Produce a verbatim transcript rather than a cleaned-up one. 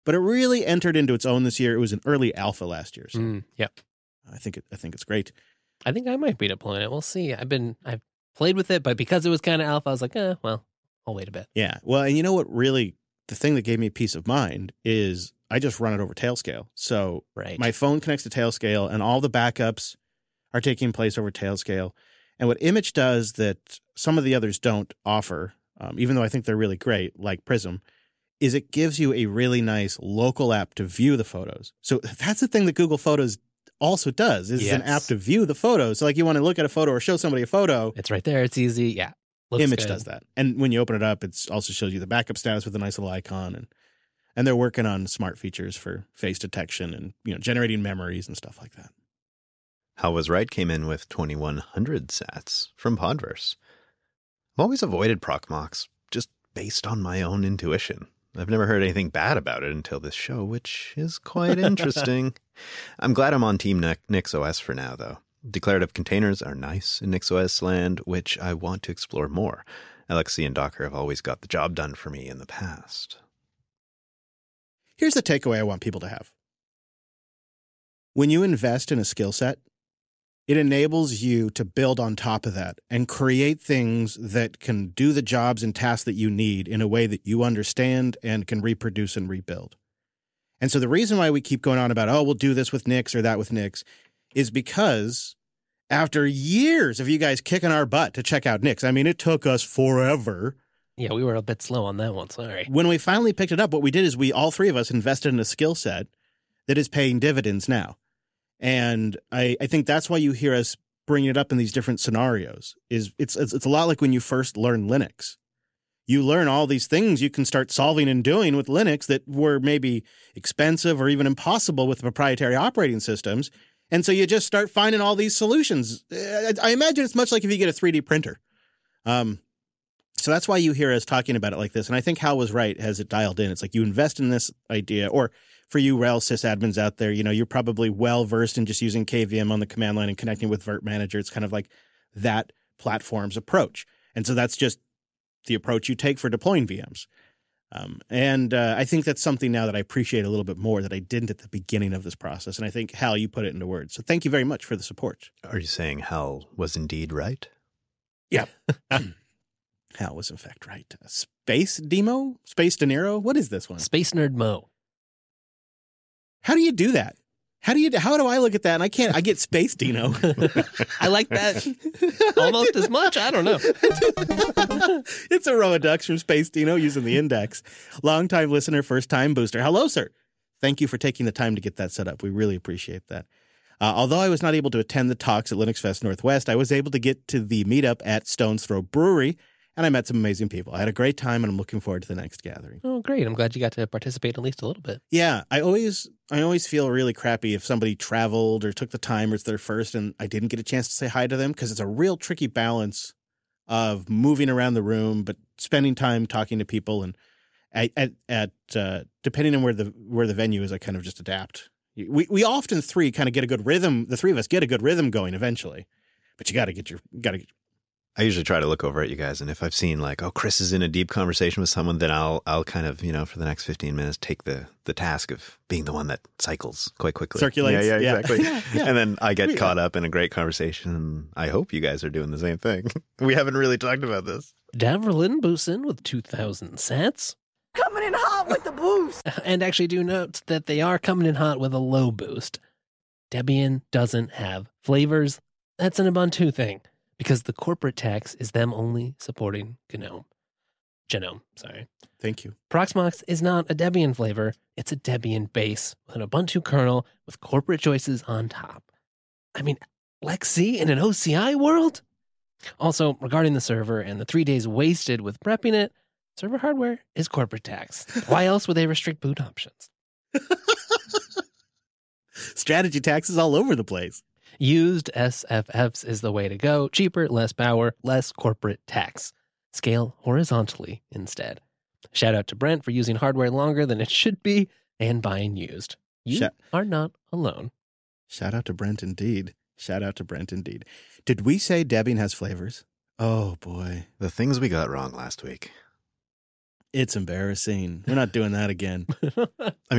but it really entered into its own this year. It was an early alpha last year. So Mm, yep. I think it, I think it's great. I think I might be deploying it. We'll see. I've been I've played with it, but because it was kind of alpha, I was like, eh, well, I'll wait a bit. Yeah. Well, and you know what really, the thing that gave me peace of mind is I just run it over Tailscale. So Right. my phone connects to Tailscale and all the backups are taking place over Tailscale. And what Image does that some of the others don't offer, um, even though I think they're really great, like Prism, is it gives you a really nice local app to view the photos. So that's the thing that Google Photos also does, is Yes. an app to view the photos. So like you want to look at a photo or show somebody a photo, It's right there. It's easy. Yeah. Looks Image good. does that. And when you open it up, it also shows you the backup status with a nice little icon. And and they're working on smart features for face detection and, you know, generating memories and stuff like that. How Was Right came in with twenty-one hundred sats from Podverse. I've always avoided Proxmox, just based on my own intuition. I've never heard anything bad about it until this show, which is quite interesting. I'm glad I'm on Team NixOS for now, though. Declarative containers are nice in NixOS land, which I want to explore more. L X C and Docker have always got the job done for me in the past. Here's the takeaway I want people to have. When you invest in a skill set, it enables you to build on top of that and create things that can do the jobs and tasks that you need in a way that you understand and can reproduce and rebuild. And so the reason why we keep going on about, oh, we'll do this with Nix or that with Nix, is because after years of you guys kicking our butt to check out Nix, I mean, it took us forever. Yeah, we were a bit slow on that one. Sorry. When we finally picked it up, what we did is we, all three of us, invested in a skill set that is paying dividends now. And I, I think that's why you hear us bringing it up in these different scenarios. Is it's, it's it's a lot like when you first learn Linux. You learn all these things you can start solving and doing with Linux that were maybe expensive or even impossible with proprietary operating systems. And so you just start finding all these solutions. I, I imagine it's much like if you get a three D printer. Um, so that's why you hear us talking about it like this. And I think Hal was right as it dialed in. It's like you invest in this idea, or for you rel sysadmins out there, you know, you're probably well-versed in just using K V M on the command line and connecting with Virt Manager. It's kind of like that platform's approach. And so that's just the approach you take for deploying V Ms. Um, and uh, I think that's something now that I appreciate a little bit more that I didn't at the beginning of this process. And I think, Hal, you put it into words. So thank you very much for the support. Are you saying Hal was indeed right? Yeah. Hal was, in fact, right. Uh, Space Demo? Space De Niro? What is this one? Space Nerd Mo. How do you do that? How do you? How do I look at that and I can't? I get Space Dino. I like that almost as much. I don't know. It's a row of ducks from Space Dino using the index. Longtime listener, first time booster. Hello, sir. Thank you for taking the time to get that set up. We really appreciate that. Uh, although I was not able to attend the talks at Linux Fest Northwest, I was able to get to the meetup at Stone's Throw Brewery, and I met some amazing people. I had a great time, and I'm looking forward to the next gathering. Oh, great. I'm glad you got to participate at least a little bit. Yeah, I always I always feel really crappy if somebody traveled or took the time or it's their first and I didn't get a chance to say hi to them, because it's a real tricky balance of moving around the room but spending time talking to people. And at at, at uh, depending on where the where the venue is, I kind of just adapt. We we often three kind of get a good rhythm. The three of us get a good rhythm going eventually, but you got to get your got to. I usually try to look over at you guys, and if I've seen like, oh, Chris is in a deep conversation with someone, then I'll I'll kind of, you know, for the next fifteen minutes, take the the task of being the one that cycles quite quickly. Circulates. Yeah, yeah, Yeah. exactly. Yeah, yeah. And then I get We- caught up in a great conversation, and I hope you guys are doing the same thing. We haven't really talked about this. Daverlin Boosin with two thousand sats. Coming in hot with the boost. And actually do note that they are coming in hot with a low boost. Debian doesn't have flavors. That's an Ubuntu thing, because the corporate tax is them only supporting GNOME. Genome, sorry. Thank you. Proxmox is not a Debian flavor. It's a Debian base with an Ubuntu kernel with corporate choices on top. I mean, Lexi in an O C I world? Also, regarding the server and the three days wasted with prepping it, server hardware is corporate tax. Why else would they restrict boot options? Strategy taxes all over the place. Used S F Fs is the way to go. Cheaper, less power, less corporate tax. Scale horizontally instead. Shout out to Brent for using hardware longer than it should be and buying used. You Shout- are not alone. Shout out to Brent indeed. Shout out to Brent indeed. Did we say Debian has flavors? Oh boy. The things we got wrong last week. It's embarrassing. We're not doing that again. I mean,